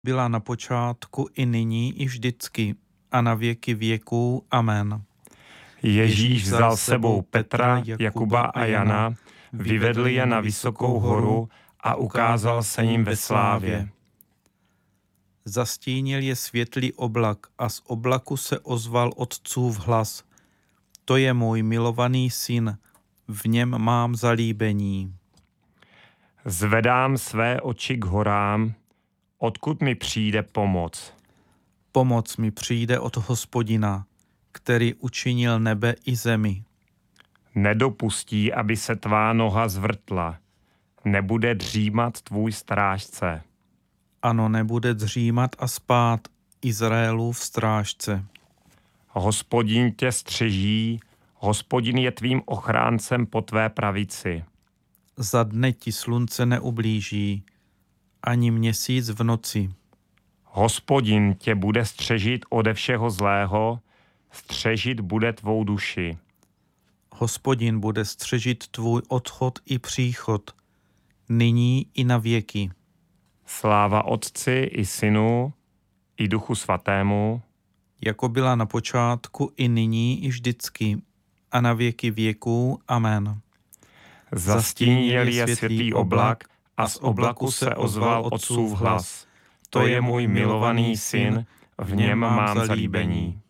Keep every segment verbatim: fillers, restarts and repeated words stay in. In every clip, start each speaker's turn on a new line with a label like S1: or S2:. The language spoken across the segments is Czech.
S1: byla na počátku, i nyní, i vždycky, a na věky věků. Amen.
S2: Ježíš vzal s sebou Petra, Jakuba a Jana, vyvedl je na vysokou horu a ukázal se jim ve slávě.
S1: Zastínil je světlý oblak a z oblaku se ozval otcův hlas. To je můj milovaný syn, v něm mám zalíbení.
S2: Zvedám své oči k horám, odkud mi přijde pomoc.
S1: Pomoc mi přijde od Hospodina, který učinil nebe i zemi.
S2: Nedopustí, aby se tvá noha zvrtla. Nebude dřímat tvůj strážce.
S1: Ano, nebude dřímat a spát Izraelův strážce.
S2: Hospodin tě střeží, Hospodin je tvým ochráncem po tvé pravici.
S1: Za dne ti slunce neublíží, ani měsíc v noci.
S2: Hospodin tě bude střežit ode všeho zlého, střežit bude tvou duši.
S1: Hospodin bude střežit tvůj odchod i příchod, nyní i na věky.
S2: Sláva Otci i Synu, i Duchu Svatému,
S1: jako byla na počátku, i nyní, i vždycky, a na věky věků. Amen.
S2: Zastínil je světlý oblak a z oblaku se ozval otcův hlas. To je můj milovaný syn, v něm mám zalíbení.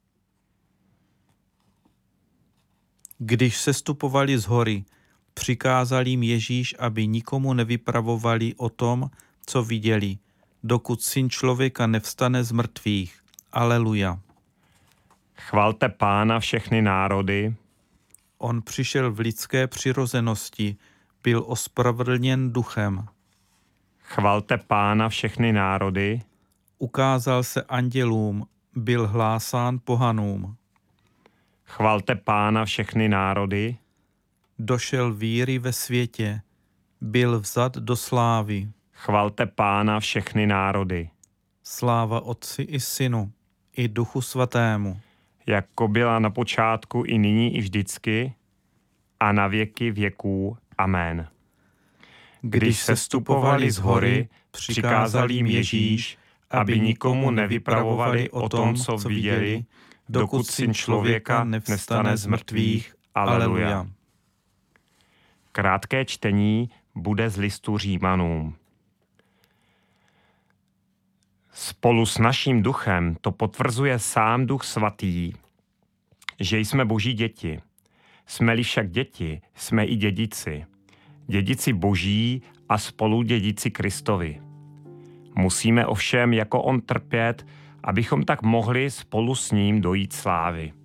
S1: Když sestupovali z hory, přikázal jim Ježíš, aby nikomu nevypravovali o tom, co viděli, dokud syn člověka nevstane z mrtvých. Aleluja.
S2: Chvalte Pána všechny národy.
S1: On přišel v lidské přirozenosti, byl ospravedlněn duchem.
S2: Chvalte Pána všechny národy.
S1: Ukázal se andělům, byl hlásán pohanům.
S2: Chvalte Pána všechny národy.
S1: Došel víry ve světě, byl vzat do slávy.
S2: Chvalte Pána všechny národy.
S1: Sláva Otci i Synu, i Duchu Svatému.
S2: Jako byla na počátku, i nyní, i vždycky, a na věky věků. Amen. Když sestupovali z hory, přikázal jim Ježíš, aby nikomu nevypravovali o tom, co viděli, dokud syn člověka nevstane z mrtvých. Aleluja. Krátké čtení bude z listu Římanům. Spolu s naším duchem to potvrzuje sám Duch Svatý, že jsme Boží děti. Jsme-li však děti, jsme i dědici. Dědici Boží a spolu dědici Kristovi. Musíme ovšem jako on trpět, abychom tak mohli spolu s ním dojít slávy.